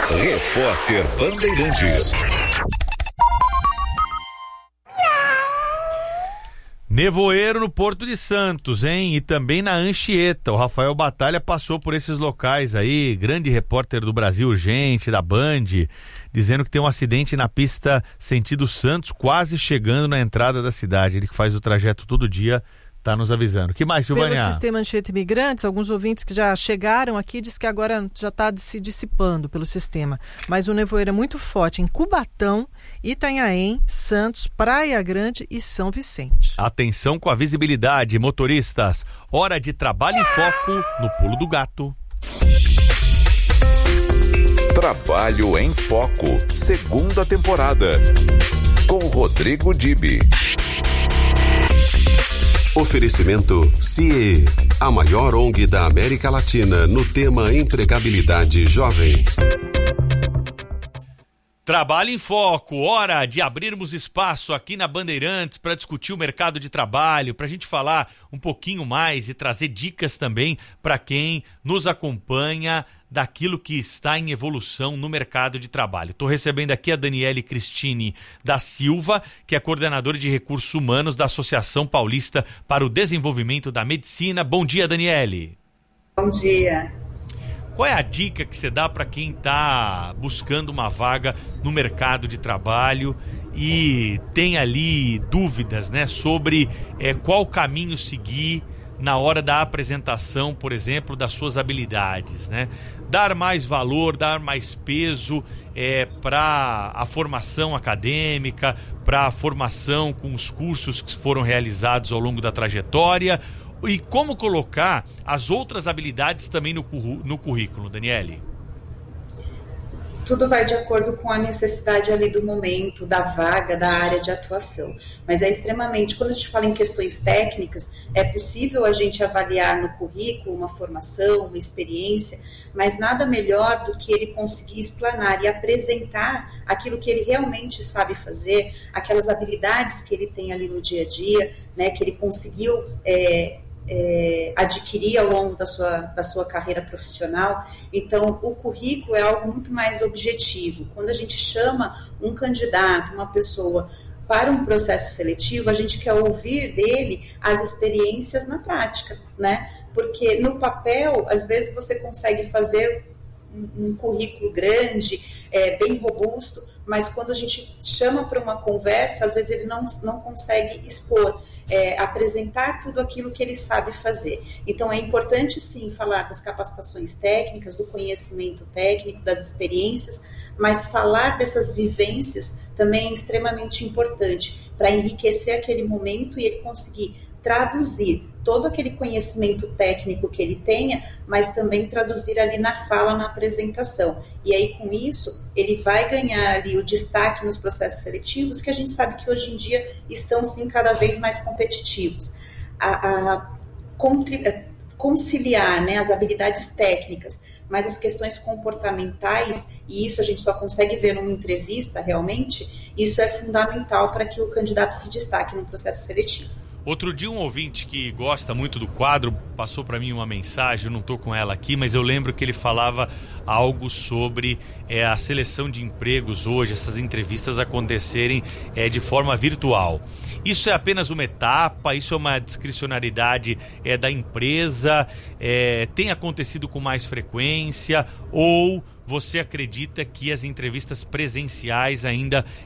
Repórter Bandeirantes. Nevoeiro no Porto de Santos, hein? E também na Anchieta. O Rafael Batalha passou por esses locais aí, grande repórter do Brasil Urgente, da Band, dizendo que tem um acidente na pista sentido Santos, quase chegando na entrada da cidade. Ele que faz o trajeto todo dia, está nos avisando. O que mais, Silvânia? Pelo sistema Anchieta Imigrantes, alguns ouvintes que já chegaram aqui diz que agora já está se dissipando pelo sistema. Mas o nevoeiro é muito forte em Cubatão, Itanhaém, Santos, Praia Grande e São Vicente. Atenção com a visibilidade, motoristas. Hora de trabalho em foco no Pulo do Gato. Trabalho em Foco, segunda temporada. Com Rodrigo Dibi. Oferecimento CIE, a maior ONG da América Latina no tema empregabilidade jovem. Trabalho em Foco, hora de abrirmos espaço aqui na Bandeirantes para discutir o mercado de trabalho, para a gente falar um pouquinho mais e trazer dicas também para quem nos acompanha daquilo que está em evolução no mercado de trabalho. Estou recebendo aqui a Daniele Cristine da Silva, que é coordenadora de recursos humanos da Associação Paulista para o Desenvolvimento da Medicina. Bom dia, Daniele. Bom dia. Qual é a dica que você dá para quem está buscando uma vaga no mercado de trabalho e tem ali dúvidas, né, sobre qual caminho seguir na hora da apresentação, por exemplo, das suas habilidades, né? Dar mais valor, dar mais peso para a formação acadêmica, para a formação com os cursos que foram realizados ao longo da trajetória, e como colocar as outras habilidades também no currículo, Daniele? Tudo vai de acordo com a necessidade ali do momento, da vaga, da área de atuação. Mas é extremamente, quando a gente fala em questões técnicas, é possível a gente avaliar no currículo uma formação, uma experiência, mas nada melhor do que ele conseguir explanar e apresentar aquilo que ele realmente sabe fazer, aquelas habilidades que ele tem ali no dia a dia, né, que ele conseguiu adquirir ao longo da sua carreira profissional. Então, o currículo é algo muito mais objetivo. Quando a gente chama um candidato, uma pessoa para um processo seletivo, a gente quer ouvir dele as experiências na prática, né? Porque no papel, às vezes você consegue fazer um currículo grande, bem robusto, mas quando a gente chama para uma conversa, às vezes ele não consegue expor, apresentar tudo aquilo que ele sabe fazer. Então é importante sim falar das capacitações técnicas, do conhecimento técnico, das experiências, mas falar dessas vivências também é extremamente importante para enriquecer aquele momento e ele conseguir traduzir todo aquele conhecimento técnico que ele tenha, mas também traduzir ali na fala, na apresentação. E aí, com isso, ele vai ganhar ali o destaque nos processos seletivos, que a gente sabe que hoje em dia estão, sim, cada vez mais competitivos. Conciliar, né, as habilidades técnicas, mas as questões comportamentais, e isso a gente só consegue ver numa entrevista realmente, isso é fundamental para que o candidato se destaque no processo seletivo. Outro dia um ouvinte que gosta muito do quadro passou para mim uma mensagem, eu não estou com ela aqui, mas eu lembro que ele falava algo sobre a seleção de empregos hoje, essas entrevistas acontecerem de forma virtual. Isso é apenas uma etapa, isso é uma discricionariedade da empresa, tem acontecido com mais frequência, ou você acredita que as entrevistas presenciais ainda